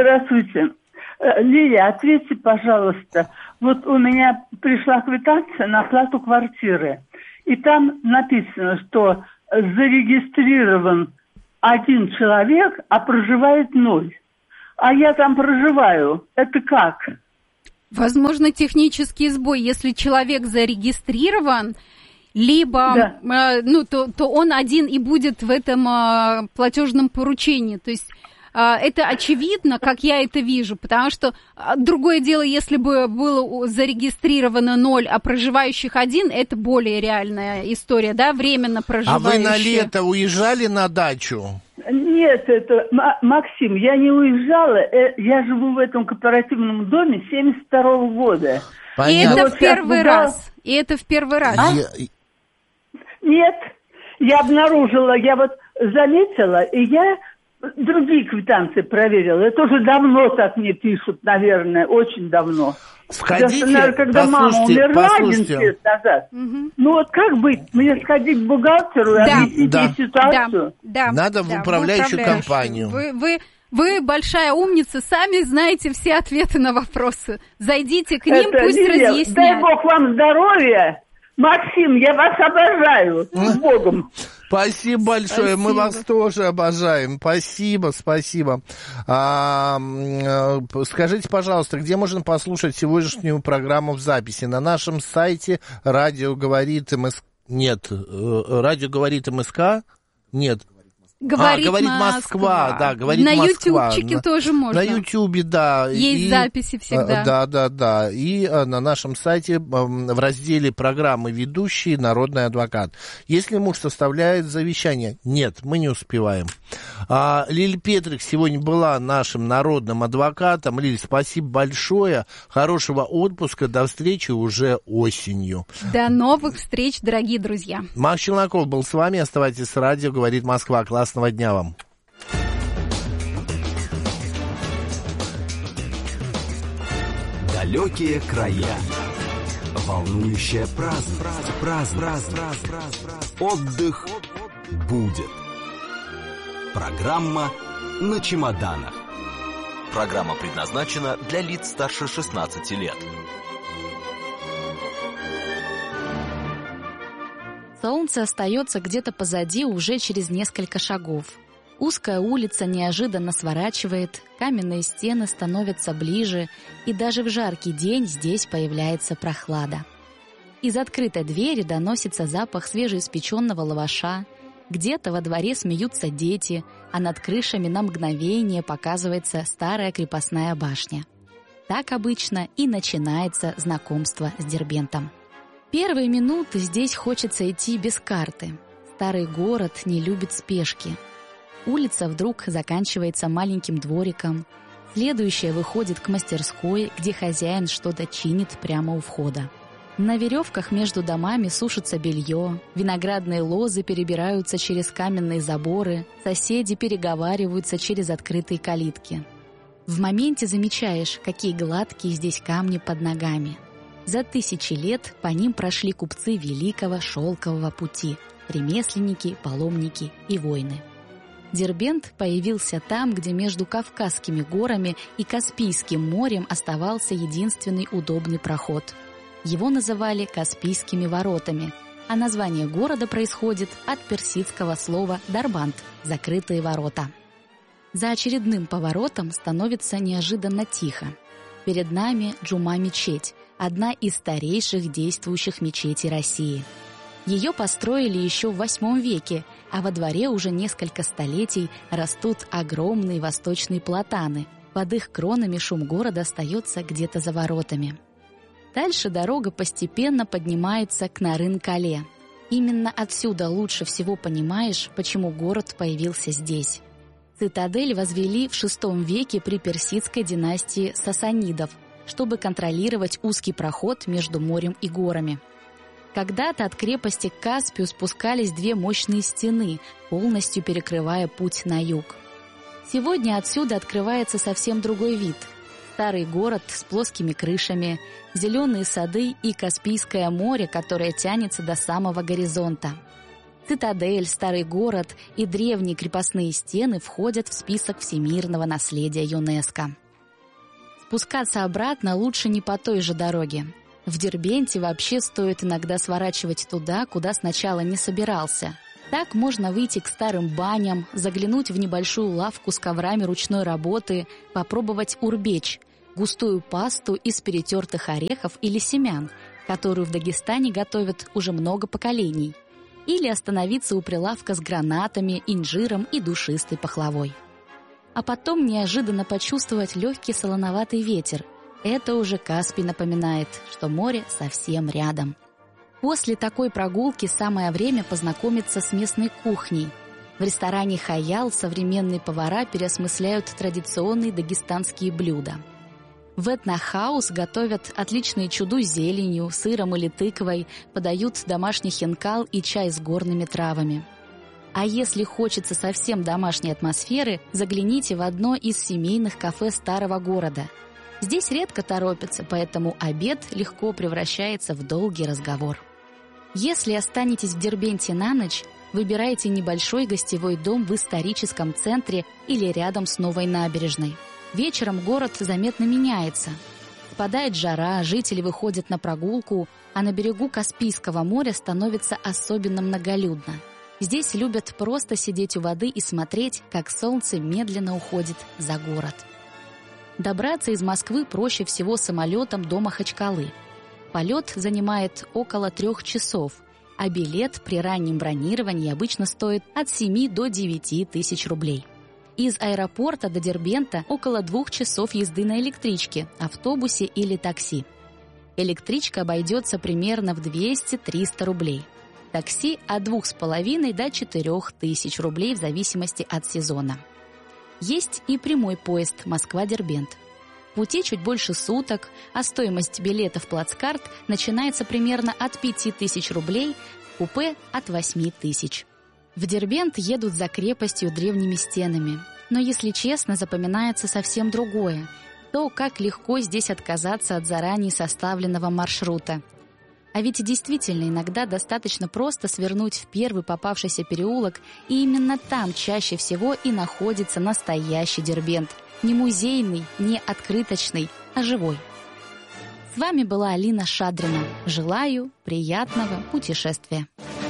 Лилия, ответьте, пожалуйста. Вот у меня пришла квитанция на оплату квартиры, и там написано, что зарегистрирован 1 человек, а проживает 0. А я там проживаю. Это как? Возможно, технический сбой. Если человек зарегистрирован, либо, то он один и будет в этом платежном поручении. То есть это очевидно, как я это вижу, потому что другое дело, если бы было зарегистрировано 0, а проживающих 1, это более реальная история, да, временно проживающие. А вы на лето уезжали на дачу? Нет, Максим, я не уезжала, я живу в этом кооперативном доме 72-го года. Понятно. И это в первый раз. Нет, я обнаружила, я вот заметила, и я другие квитанции проверила. Это уже давно так мне пишут, наверное, очень давно. Сходите, наверное, когда мама умерла 11 лет назад. Ну вот как быть? Мне сходить к бухгалтеру и объяснить ей ситуацию? Надо в управляющую компанию. Вы большая умница, сами знаете все ответы на вопросы. Зайдите к ним, пусть разъясняют. Дай Бог вам здоровья. Максим, я вас обожаю. С Богом. Спасибо большое, мы вас тоже обожаем. Спасибо. Скажите, пожалуйста, где можно послушать сегодняшнюю программу в записи? На нашем сайте «Радио говорит МСК». Нет, «Радио говорит МСК». Нет. Говорит Москва, да, говорит на Москва. На ютубчике тоже можно. На ютубе, да. Есть записи всегда. Да. И на нашем сайте в разделе программы «Ведущий» народный адвокат. Если муж составляет завещание, нет, мы не успеваем. Лиль Петрик сегодня была нашим народным адвокатом. Лиль, спасибо большое. Хорошего отпуска. До встречи уже осенью. До новых встреч, дорогие друзья. Макс Челноков был с вами. Оставайтесь с радио «Говорит Москва». Классного дня вам. Далекие края. Волнующая праздность. Отдых будет. Программа «На чемоданах». Программа предназначена для лиц старше 16 лет. Солнце остается где-то позади уже через несколько шагов. Узкая улица неожиданно сворачивает, каменные стены становятся ближе, и даже в жаркий день здесь появляется прохлада. Из открытой двери доносится запах свежеиспеченного лаваша. Где-то во дворе смеются дети, а над крышами на мгновение показывается старая крепостная башня. Так обычно и начинается знакомство с Дербентом. Первые минуты здесь хочется идти без карты. Старый город не любит спешки. Улица вдруг заканчивается маленьким двориком. Следующая выходит к мастерской, где хозяин что-то чинит прямо у входа. На веревках между домами сушится белье, виноградные лозы перебираются через каменные заборы, соседи переговариваются через открытые калитки. В моменте замечаешь, какие гладкие здесь камни под ногами. За 1000 лет по ним прошли купцы великого шелкового пути, ремесленники, паломники и воины. Дербент появился там, где между Кавказскими горами и Каспийским морем оставался единственный удобный проход. Его называли Каспийскими воротами, а название города происходит от персидского слова «дарбант» – «закрытые ворота». За очередным поворотом становится неожиданно тихо. Перед нами Джума-мечеть, одна из старейших действующих мечетей России. Ее построили еще в VIII веке, а во дворе уже несколько столетий растут огромные восточные платаны. Под их кронами шум города остается где-то за воротами. Дальше дорога постепенно поднимается к Нарын-Кале. Именно отсюда лучше всего понимаешь, почему город появился здесь. Цитадель возвели в VI веке при персидской династии сасанидов, чтобы контролировать узкий проход между морем и горами. Когда-то от крепости к Каспию спускались две мощные стены, полностью перекрывая путь на юг. Сегодня отсюда открывается совсем другой вид. Старый город с плоскими крышами, зеленые сады и Каспийское море, которое тянется до самого горизонта. Цитадель, старый город и древние крепостные стены входят в список всемирного наследия ЮНЕСКО. Спускаться обратно лучше не по той же дороге. В Дербенте вообще стоит иногда сворачивать туда, куда сначала не собирался. Так можно выйти к старым баням, заглянуть в небольшую лавку с коврами ручной работы, попробовать урбеч – густую пасту из перетертых орехов или семян, которую в Дагестане готовят уже много поколений. Или остановиться у прилавка с гранатами, инжиром и душистой пахлавой. А потом неожиданно почувствовать легкий солоноватый ветер. Это уже Каспий напоминает, что море совсем рядом. После такой прогулки самое время познакомиться с местной кухней. В ресторане «Хаял» современные повара переосмысляют традиционные дагестанские блюда. В этнохаус готовят отличные чуду с зеленью, сыром или тыквой, подают домашний хинкал и чай с горными травами. А если хочется совсем домашней атмосферы, загляните в одно из семейных кафе старого города. Здесь редко торопятся, поэтому обед легко превращается в долгий разговор. Если останетесь в Дербенте на ночь, выбирайте небольшой гостевой дом в историческом центре или рядом с новой набережной. Вечером город заметно меняется. Спадает жара, жители выходят на прогулку, а на берегу Каспийского моря становится особенно многолюдно. Здесь любят просто сидеть у воды и смотреть, как солнце медленно уходит за город. Добраться из Москвы проще всего самолетом до Махачкалы. Полет занимает около 3 часов, а билет при раннем бронировании обычно стоит от 7 до 9 тысяч рублей. Из аэропорта до Дербента около 2 часов езды на электричке, автобусе или такси. Электричка обойдется примерно в 200-300 рублей. Такси от 2,5 до 4 тысяч рублей в зависимости от сезона. Есть и прямой поезд Москва-Дербент. Пути чуть больше суток, а стоимость билета в плацкарт начинается примерно от 5000 рублей, купе от 8000. В Дербент едут за крепостью древними стенами. Но, если честно, запоминается совсем другое. То, как легко здесь отказаться от заранее составленного маршрута. А ведь действительно иногда достаточно просто свернуть в первый попавшийся переулок, и именно там чаще всего и находится настоящий Дербент. Не музейный, не открыточный, а живой. С вами была Алина Шадрина. Желаю приятного путешествия.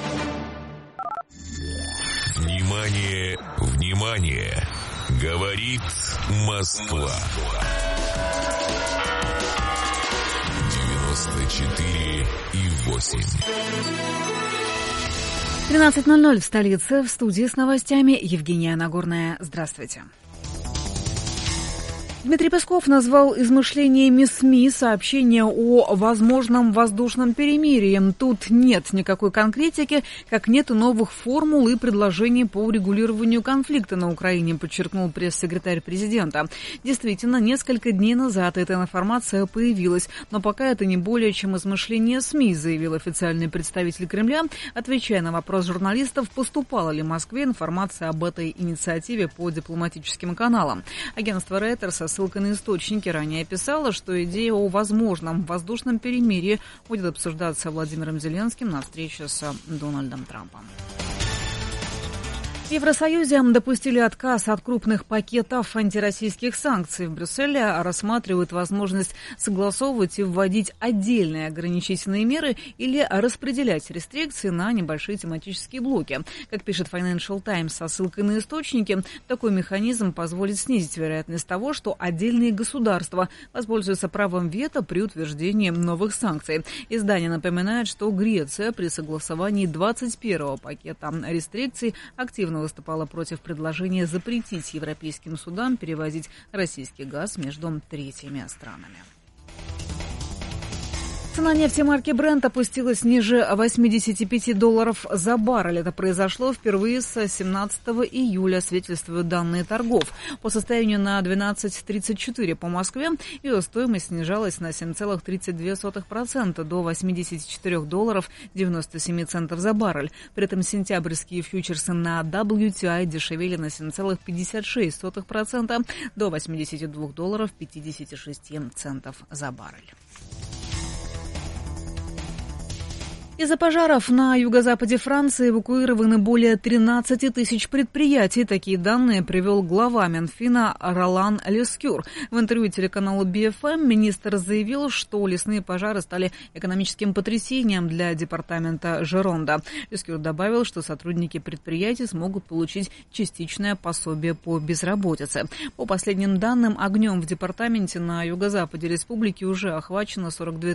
Внимание, внимание! Говорит Москва. 94,8. 13:00 в столице. В студии с новостями Евгения Нагорная. Здравствуйте. Дмитрий Песков назвал измышлениями СМИ сообщение о возможном воздушном перемирии. Тут нет никакой конкретики, как нет и новых формул и предложений по урегулированию конфликта на Украине, подчеркнул пресс-секретарь президента. Действительно, несколько дней назад эта информация появилась, но пока это не более чем измышление СМИ, заявил официальный представитель Кремля, отвечая на вопрос журналистов, поступала ли Москве информация об этой инициативе по дипломатическим каналам. Агентство Reuters со ссылкой на источники ранее писала, что идея о возможном воздушном перемирии будет обсуждаться Владимиром Зеленским на встрече с Дональдом Трампом. В Евросоюзе допустили отказ от крупных пакетов антироссийских санкций. В Брюсселе рассматривают возможность согласовывать и вводить отдельные ограничительные меры или распределять рестрикции на небольшие тематические блоки. Как пишет Financial Times со ссылкой на источники, такой механизм позволит снизить вероятность того, что отдельные государства воспользуются правом вето при утверждении новых санкций. Издание напоминает, что Греция при согласовании 21-го пакета рестрикций активно выступала против предложения запретить европейским судам перевозить российский газ между третьими странами. Цена нефти марки Brent опустилась ниже $85 за баррель. Это произошло впервые с 17 июля, свидетельствуют данные торгов. По состоянию на 12.34 по Москве ее стоимость снижалась на 7,32% до $84.97 за баррель. При этом сентябрьские фьючерсы на WTI дешевели на 7,56% до $82.56 за баррель. Из-за пожаров на юго-западе Франции эвакуированы более 13 тысяч предприятий. Такие данные привел глава Минфина Ролан Лескюр. В интервью телеканалу BFM министр заявил, что лесные пожары стали экономическим потрясением для департамента Жеронда. Лескюр добавил, что сотрудники предприятий смогут получить частичное пособие по безработице. По последним данным, огнем в департаменте на юго-западе республики уже охвачено 42